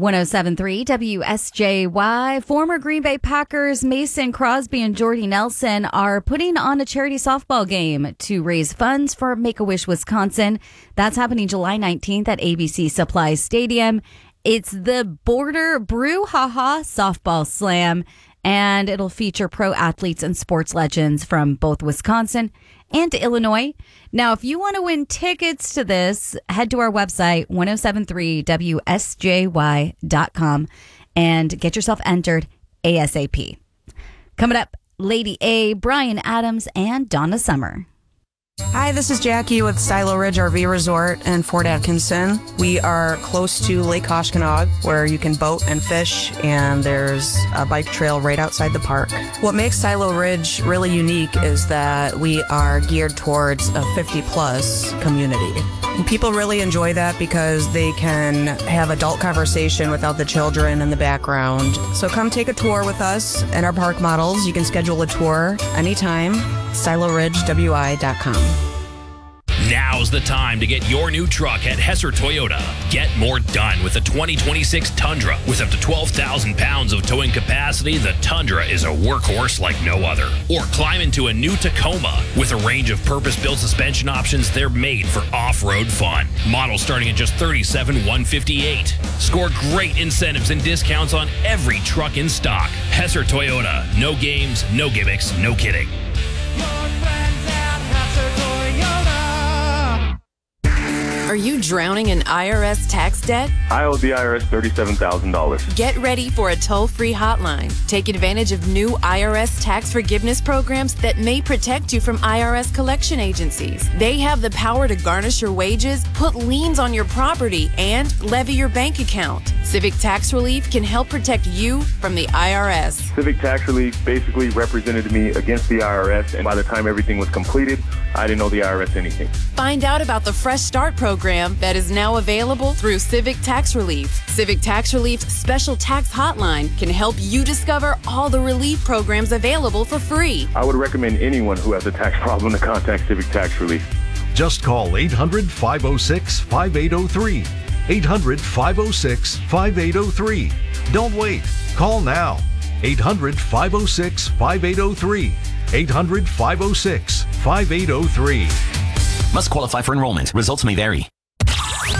107.3 WSJY. Former Green Bay Packers Mason Crosby and Jordy Nelson are putting on a charity softball game to raise funds for Make-A-Wish Wisconsin. That's happening July 19th at ABC Supply Stadium. It's the Border Brouhaha Softball Slam, and it'll feature pro athletes and sports legends from both Wisconsin and Illinois. Now, if you want to win tickets to this, head to our website, 1073WSJY.com, and get yourself entered ASAP. Coming up, Lady A, Brian Adams, and Donna Summer. Hi, this is Jackie with Silo Ridge RV Resort in Fort Atkinson. We are close to Lake Koshkonong, where you can boat and fish, and there's a bike trail right outside the park. What makes Silo Ridge really unique is that we are geared towards a 50-plus community. And people really enjoy that because they can have adult conversation without the children in the background. So come take a tour with us and our park models. You can schedule a tour anytime, siloridgewi.com. Now's the time to get your new truck at Hesser Toyota. Get more done with the 2026 Tundra. With up to 12,000 pounds of towing capacity, the Tundra is a workhorse like no other. Or climb into a new Tacoma. With a range of purpose-built suspension options, they're made for off-road fun. Models starting at just $37,158. Score great incentives and discounts on every truck in stock. Hesser Toyota. No games, no gimmicks, no kidding. Are you drowning in IRS tax debt? I owe the IRS $37,000. Get ready for a toll-free hotline. Take advantage of new IRS tax forgiveness programs that may protect you from IRS collection agencies. They have the power to garnish your wages, put liens on your property, and levy your bank account. Civic Tax Relief can help protect you from the IRS. Civic Tax Relief basically represented me against the IRS, and by the time everything was completed, I didn't owe the IRS anything. Find out about the Fresh Start program that is now available through Civic Tax Relief. Civic Tax Relief's special tax hotline can help you discover all the relief programs available for free. I would recommend anyone who has a tax problem to contact Civic Tax Relief. Just call 800-506-5803. 800-506-5803. Don't wait. Call now. 800-506-5803. 800-506-5803. Must qualify for enrollment. Results may vary.